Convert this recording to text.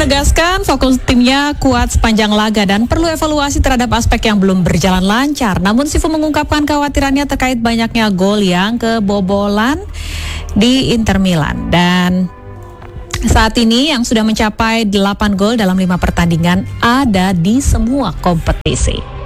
menegaskan fokus timnya kuat sepanjang laga dan perlu evaluasi terhadap aspek yang belum berjalan lancar. Namun Sifu mengungkapkan kekhawatirannya terkait banyaknya gol yang kebobolan di Inter Milan. Dan saat ini yang sudah mencapai 8 gol dalam 5 pertandingan ada di semua kompetisi.